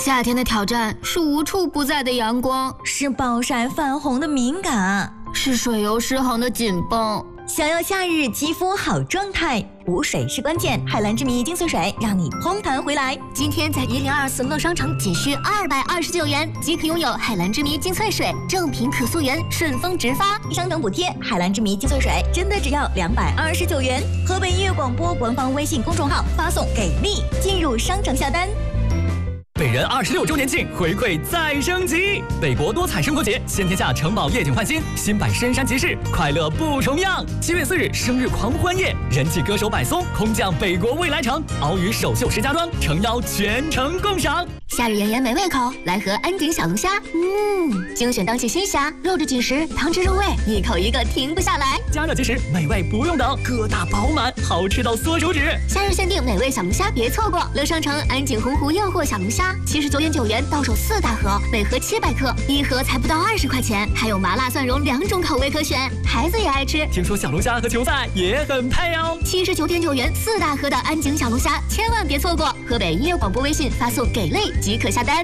夏天的挑战是无处不在的阳光， 是暴晒泛红的敏感， 是水油失衡的紧绷。 想要夏日肌肤好状态，补水是关键。海蓝之谜精粹水让你嘭弹回来。 今天在1024乐商城仅需229元即可拥有海蓝之谜精粹水，正品可溯源，顺丰直发， 商等补贴。海蓝之谜精粹水真的只要229元。河北音乐广播官方微信公众号发送给力进入商城下单。 北人26周年庆回馈再升级，北国多彩生活节，先天下城堡夜景焕新，新版深山集市，快乐不重样。7月4日生日狂欢夜，人气歌手柏松空降北国未来城，鳌鱼首秀石家庄，诚邀全程共赏。 夏日炎炎美胃口，来盒安井小龙虾。精选当季新虾，肉质紧实，汤汁入味，一口一个停不下来。 加热即食，美味不用等，疙瘩饱满，好吃到缩手指。 夏日限定美味小龙虾，别错过！乐商城安井洪湖诱惑小龙虾，79.9元到手4大盒，每盒700克，一盒才不到20块钱，还有麻辣蒜蓉2种口味可选，孩子也爱吃。 听说小龙虾和球赛也很配哦。 79.9元4大盒的安井小龙虾，千万别错过！河北音乐广播微信发送“给力”即可下单。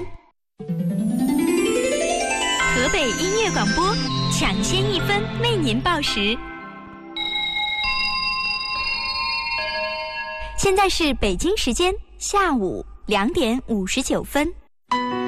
河北音乐广播，抢先1分为您报时。现在是北京时间下午2点59分。